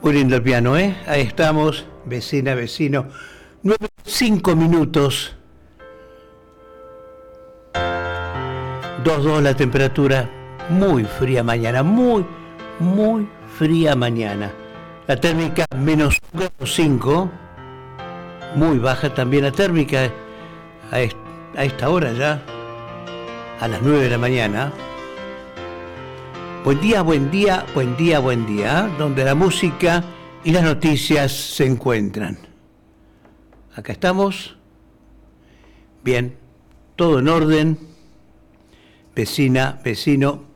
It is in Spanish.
Muy lindo el piano, ¿eh? Ahí estamos, vecina, vecino. 5 minutos. 2 la temperatura. Muy fría mañana, muy fría mañana. La térmica -5. Muy baja también la térmica a esta hora ya. A las 9 de la mañana. Buen día, buen día, buen día, buen día, donde la música y las noticias se encuentran. Acá estamos. Bien, todo en orden. Vecina, vecino.